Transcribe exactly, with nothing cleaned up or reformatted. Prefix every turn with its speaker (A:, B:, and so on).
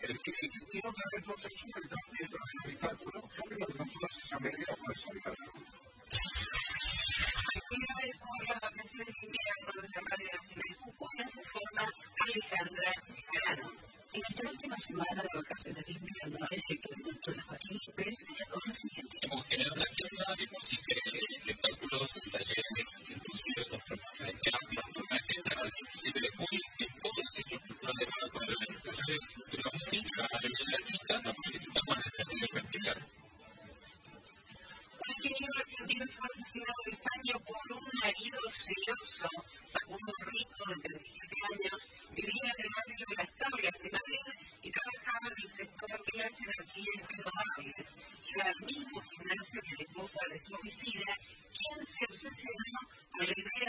A: Quiero ver entonces el también el cálculo, siempre lo que nosotros esa medida puede ser la
B: actividades como las vacaciones de invierno de la Radio Nacional de Jujuy se forma Alejandra Jarano. En esta última semana de vacaciones de invierno, el director de Cultura Joaquín Pérez dijo lo siguiente.
C: Como generar la agenda, así que el cálculo de talleres, inclusive los permanentes amplios, una agenda al diecisiete de junio en todo el ciclo cultural de la Cultura de la Música, la Biblioteca, la Política, la Administrativa Capilar.
B: El ingeniero argentino fue asesinado en España por un marido celoso. Facundo Rico, de treinta y siete años, vivía en el barrio de Las Tablas de Madrid y trabajaba en el sector de las energías renovables. Iba al mismo gimnasio que la esposa de su homicida, quien se obsesionó con la idea